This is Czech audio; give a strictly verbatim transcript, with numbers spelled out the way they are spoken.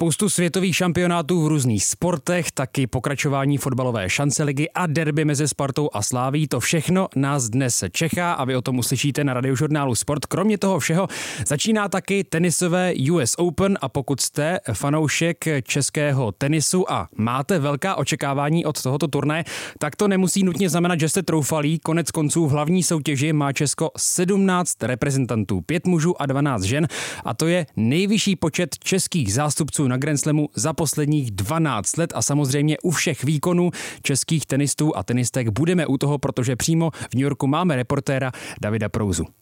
Spoustu světových šampionátů v různých sportech, taky pokračování fotbalové šanceligy a derby mezi Spartou a Slavií. To všechno nás dnes čeká a vy o tom uslyšíte na Radiožurnálu Sport. Kromě toho všeho začíná taky tenisové U S Open a pokud jste fanoušek českého tenisu a máte velká očekávání od tohoto turnaje, tak to nemusí nutně znamenat, že jste troufalí. Konec konců v hlavní soutěži má Česko sedmnáct reprezentantů, pět mužů a dvanáct žen a to je nejvyšší počet českých zástupců na Grand Slamu za posledních dvanáct let a samozřejmě u všech výkonů českých tenistů a tenistek budeme u toho, protože přímo v New Yorku máme reportéra Davida Prouzu.